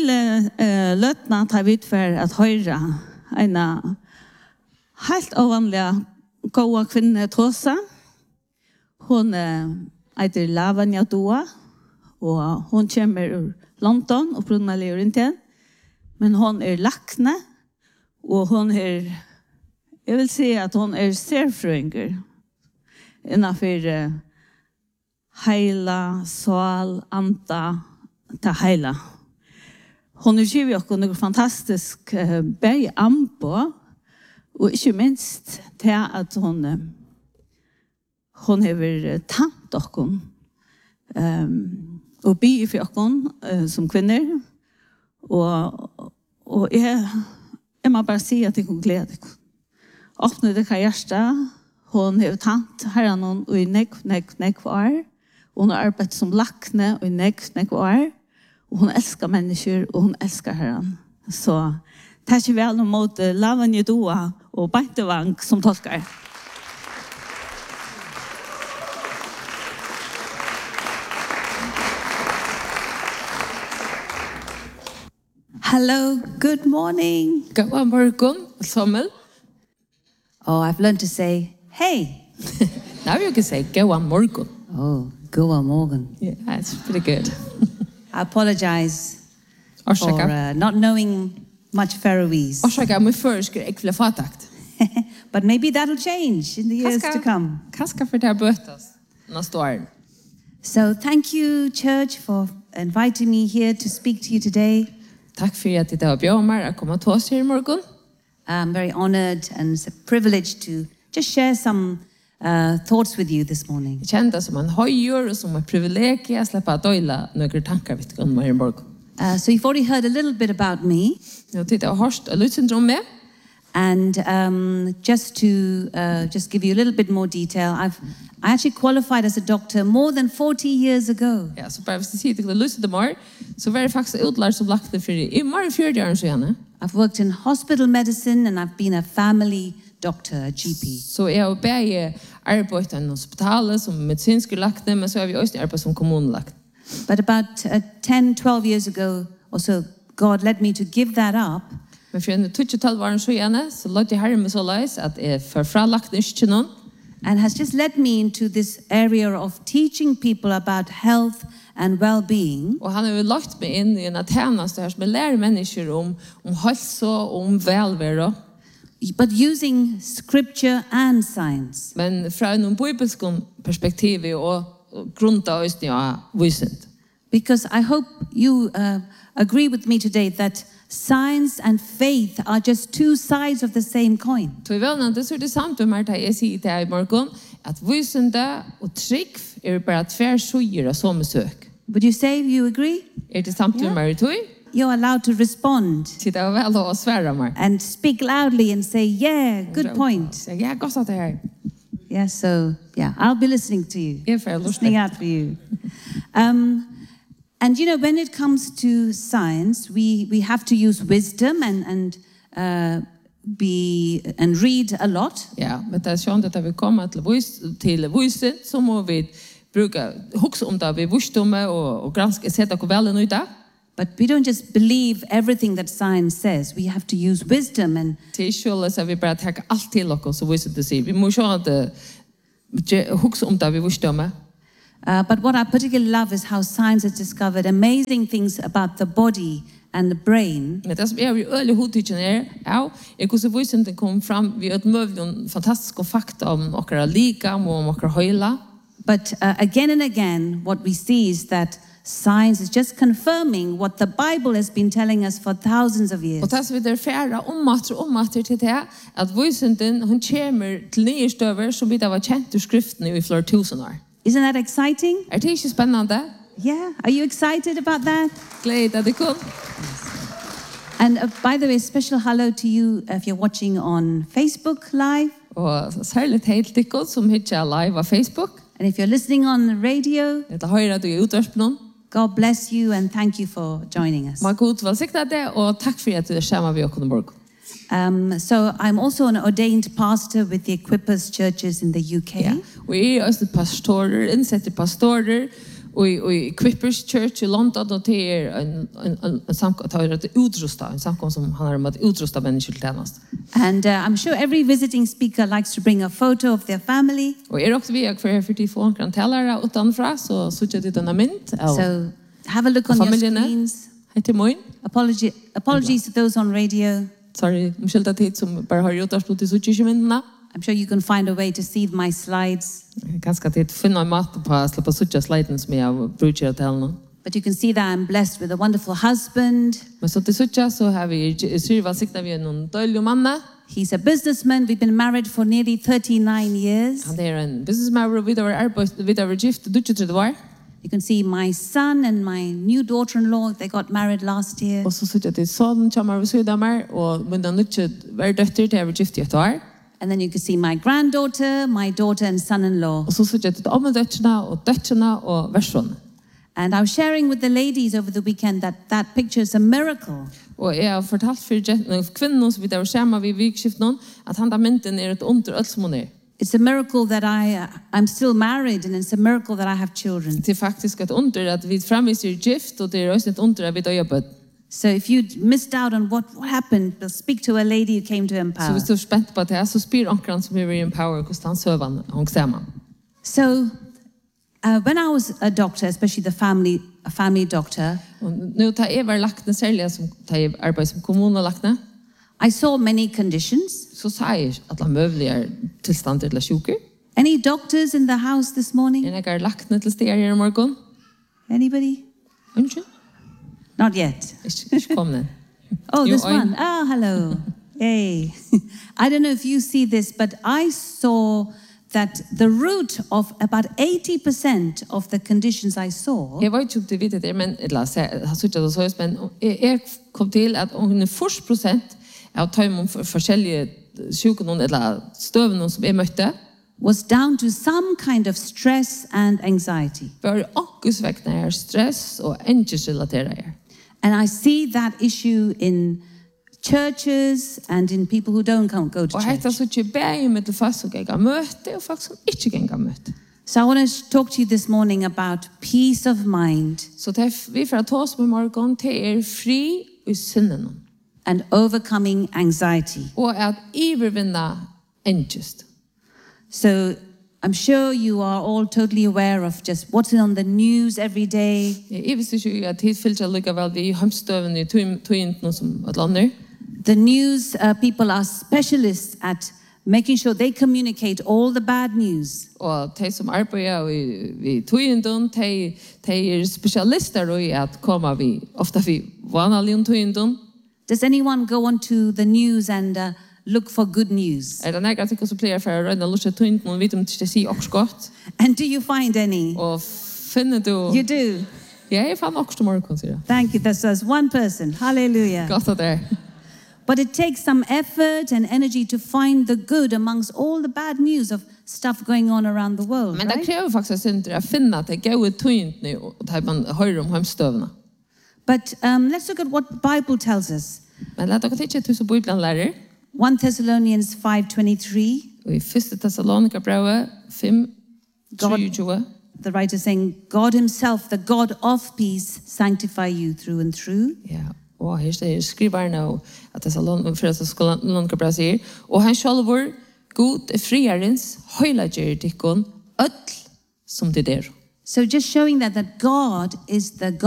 lötna tar vi för att höra en helt ovanliga goda kvinna Tosa. Hon heter Lavanya Dua och hon kommer ur London och från Orienten. Men hon lakne och hon jag vill säga att hon särfrönger innanför heila, sal, anta, ta heila. Hon givet oss något fantastiskt berg ambo och inte minst till att hon har tant oss och be för oss som kvinnor och jag må bara säga att det kan glädja. Öppna det hjärta. Hon har tant här någon och i neck år. Hon har arbetat som lakne och i neck år. Och hon älskar människor och hon älskar Herren. Så tack väl mot Lavanya Dua och Bantevang som tolkar. Hello, good morning. God morgon, Samuel. Oh, I've learned to say, hey. Now you can say, God morgon. Oh, God morgon. Yeah, that's pretty good. I apologize for not knowing much Faroese. Orsaka, min försk ekvile fatakt. But maybe that'll change in the years to come. Kaska för det bötas nästa år. So thank you, church, for inviting me here to speak to you today. Tack för att det har bjöd mig att komma till oss här i morgon. I'm very honored and it's a privilege to just share some thoughts with you this morning. Jag kände som en höjor och som ett privilegium att släppa att döjla några tankar vid om mig i morgon. So you've already heard a little bit about me. Jag tittar och hörst och lyssnat om mig. And just to just give you a little bit more detail, I actually qualified as a doctor more than 40 years ago. Ja, så bara hvis du sier til å lyssna mer, så var det faktisk utlært som lagt det for i mer enn 40 år siden. I've worked in hospital medicine and I've been a family doctor, a GP. Så jeg har bare arbeidet i hospitalet som medicinsk lagt det, men så har vi også arbeidet som kommunlagt. But about 10-12 years ago, also God led me to give that up. Men for en 12 år siden, så lagt jeg herre med så løs at jeg forfralagt ikke noen. And has just led me into this area of teaching people about health and well-being. Og han har lagt meg inn i en tjeneste her som lærer mennesker om helse og om velvære. But using scripture and science. Men fra en bibelsk perspektiv og grunnt av oss ja, visent. Because I hope you agree with me today that science and faith are just two sides of the same coin. Så vel, det så det samt om at jeg sier til i morgen at visende og trygg bare tvær sider av samme søk. Would you say you agree? Det samt om meg tog? You're allowed to respond. Så det vel å svære meg. And speak loudly and say, yeah, good point. Ja, godt at det her. Yeah, so, yeah, I'll be listening to you. Listening out for you. And you know, when it comes to science, we have to use wisdom and read a lot. Ja, men det sånt att vi kommer till visen så må vi bruka huxa om det vi visdomme och granska sätta på väl nu där. But we don't just believe everything that science says. We have to use wisdom and till så vi bara ta allt till oss så visst det ser. Vi måste ha det huxa om det vi visdomme. But what I particularly love is how science has discovered amazing things about the body and the brain. Men det som är öle hudtingen ja, jag kunde se visst det kom fram vi ett möjligt fantastiska fakta om våra likam och våra höjla. But again and again what we see is that science is just confirming what the Bible has been telling us for thousands of years. Och tas vi där färra om till det att visenden hon kommer till nya stöver som vi var känt ur skriften i flera tusen år. Isn't that exciting? Är det inte spännande? Yeah, are you excited about that? Glad att det kom. And by the way, special hello to you if you're watching on Facebook live. Och särskilt helt tickot som hittar live på Facebook. And if you're listening on the radio. Det höra du utvärs någon. God bless you and thank you for joining us. Må Gud välsigna dig och tack för att du är samma vi och morgon. So I'm also an ordained pastor with the Equippers churches in the UK. Yeah. Vi är också pastorer, insatta pastorer Och i Quippers Church i London och det är en samkomst att utrusta, en samkomst som handlar om att utrusta människor till tjänst. And I'm sure every visiting speaker likes to bring a photo of their family. Och också vi för telefon kan tala utanför så det denna mynd. So have a look on your screens. Apologies to those on radio. Sorry, Michelle tid som bara har gjort att det så inte myndarna. I'm sure you can find a way to see my slides. Ganska tid finna en mat på att släppa sucha sliden som jag brukar tala. But you can see that I'm blessed with a wonderful husband. Men så till sucha så har vi syrva sikta vi någon dölj manna. He's a businessman. We've been married for nearly 39 years. Han är en businessman with our gift dutcher the war. You can see my son and my new daughter-in-law. They got married last year. Och så sitter det son chamar vi sydamar och men den dutcher var dotter till our gift i ett år. And then you can see my granddaughter, my daughter and son-in-law. Och så sitter det om döttrarna och döttrarna och verson. And I was sharing with the ladies over the weekend that picture is a miracle. Och jag har fortalt för kvinnor som vi där samma vid vikskiften att han där mynten är ett under allt som hon är. It's a miracle that I'm still married, and it's a miracle that I have children. Det är faktiskt ett under att vi framvis är gift och det är också ett under att vi dör på. So if you missed out on what happened, we'll speak to a lady who came to Empower. Så vi står spänt på att det så spyr ankran som är i Empower konstant sövan hon samma. So when I was a doctor, especially a family doctor, Och nu tar Eva lakna sälja som tar arbete som kommunalakna. I saw many conditions. Så säger att alla möjliga tillstånd till sjuker. Any doctors in the house this morning? En jag lakna till steg i morgon. Anybody? Inte? Not yet. Inte kom den. Oh, this one. Oh, hello. Yay. I don't know if you see this, but I saw that the root of about 80% of the conditions I saw. Jag vet inte om du vet det, men har suttit och så, men jag kom till att ungefär 40% av tajmon forskjellige sjukdomar eller stövnen som jag mötte was down to some kind of stress and anxiety. Var ångestväckande stress och ängelsrelaterade. And I see that issue in churches and in people who don't go to Och church. det så inte bäj med det fast som gänga möte och folk som inte gänga möte. So I want to talk to you this morning about peace of mind. Så det vi för att ta oss med morgon till fri i sinnen. And overcoming anxiety. Och att övervinna ängest. So I'm sure you are all totally aware of just what's on the news every day. Jag visste ju att det fyllt lika väl vi hemstöven i två som ett land. The news people are specialists at making sure they communicate all the bad news. Och de som arbetar vi två de är specialister i att komma vi ofta vi vanliga två. Does anyone go on to the news and look for good news? Det några tycker så player för att lucha twin och vet om det ser också gott. And do you find any? Och finner du? You do. Ja, jag fann också morgon konsider. Thank you. That's one person. Hallelujah. Gott där. But it takes some effort and energy to find the good amongst all the bad news of stuff going on around the world. Men det kräver faktiskt inte att finna att det går twin nu och att man hör om hemstövna. But let's look at what the Bible tells us. Men låt oss titta hur så Bibeln lär. 1 Thessalonians 5:23. Och i första Thessalonikerbrevet 5:23. The writer saying, God himself, the God of peace, sanctify you through and through. Ja, och här står skrivarna att Thessalonikerbrevet säger, och han självor god är friarens höjlager dikon öll som det där. So just showing that God is the God